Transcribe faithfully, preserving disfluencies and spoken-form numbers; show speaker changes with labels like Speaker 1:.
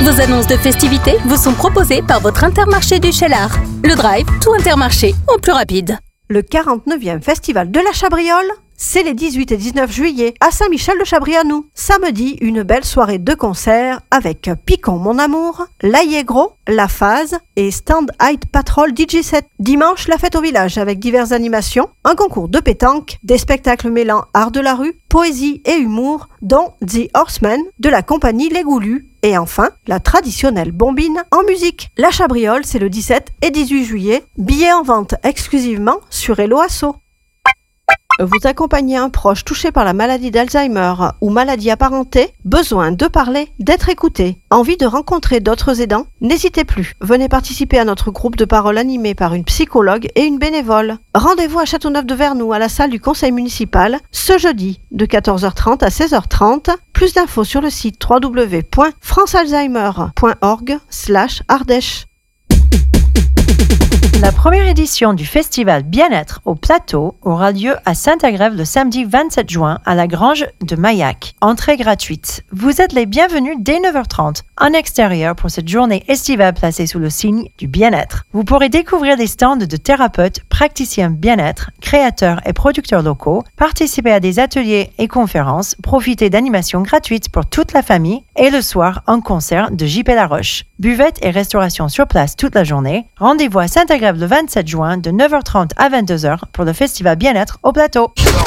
Speaker 1: Vos annonces de festivités vous sont proposées par votre Intermarché du Cheylard. Le Drive, tout Intermarché, en plus rapide.
Speaker 2: Le quarante-neuvième Festival de la Chabriole, c'est les dix-huit et dix-neuf juillet à Saint-Michel-de-Chabrianou. Samedi, une belle soirée de concert avec Picon Mon Amour, L'Aillé-Gros, La Phase et Stand Height Patrol D J set. Dimanche, la fête au village avec diverses animations, un concours de pétanque, des spectacles mêlant art de la rue, poésie et humour, dont The Horsemen de la compagnie Les Goulus. Et enfin, la traditionnelle bombine en musique. La Chabriole, c'est le dix-sept et dix-huit juillet. Billets en vente exclusivement sur Hello Asso. Vous accompagnez un proche touché par la maladie d'Alzheimer ou maladie apparentée, besoin de parler, d'être écouté, envie de rencontrer d'autres aidants? N'hésitez plus, venez participer à notre groupe de parole animé par une psychologue et une bénévole. Rendez-vous à Châteauneuf-de-Vernoux à la salle du conseil municipal ce jeudi de quatorze heures trente à seize heures trente. Plus d'infos sur le site w w w point france alzheimer point org slash ardèche.
Speaker 3: La première édition du festival Bien-être au Plateau aura lieu à Saint-Agrève le samedi vingt-sept juin à la Grange de Maillac. Entrée gratuite. Vous êtes les bienvenus dès neuf heures trente en extérieur pour cette journée estivale placée sous le signe du bien-être. Vous pourrez découvrir des stands de thérapeutes, praticiens bien-être, créateurs et producteurs locaux, participer à des ateliers et conférences, profiter d'animations gratuites pour toute la famille et le soir, un concert de J P Laroche. Buvette et restauration sur place toute la journée. Rendez-vous à Saint-Agrève le vingt-sept juin de neuf heures trente à vingt-deux heures pour le festival Bien-être au Plateau.